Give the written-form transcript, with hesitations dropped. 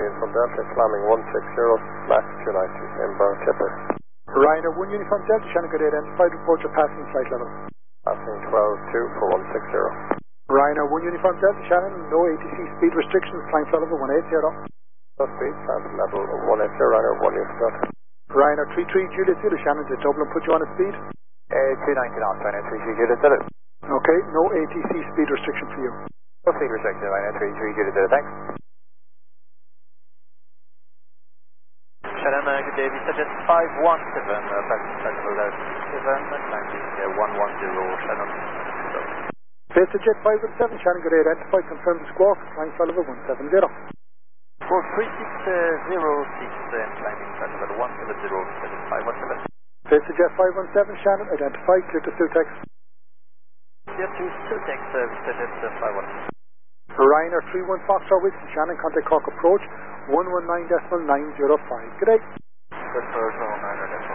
from Delta, climbing 160, Max 290, inbound Clipper. Ryanair 1 Uniform Delta, Shannon, good day, identified, report your passing flight level. Passing 12-2 for 160. Ryanair 1 Uniform Delta, Shannon, no ATC speed restrictions, flying flight level 180. No speed, flight level 180, Ryanair 1 Uniform Delta. Ryanair 33 Juliet Zulu, Shannon, did Dublin put you on a speed? 290 knots, Ryanair 33 Juliet Zulu. Okay, no ATC speed restriction for you. No speed restriction, Ryanair 33 Juliet Zulu, thanks. Shannon, good day, Vista Jet 517, passing flight level 7, climbing 110, Shannon. Vista Jet 517, Shannon, good day, identified, confirm the squawk, flying flight level 170. For 3606, climbing flight level 170, 7517. Vista Jet 517, Shannon, identified, clear to Sutex. Clear to Sutex, Vista Jet 517. Ryanair 31 Foxtrot Whiskey, Shannon, contact Cork approach, 119.905. Good day. Good for 119.905.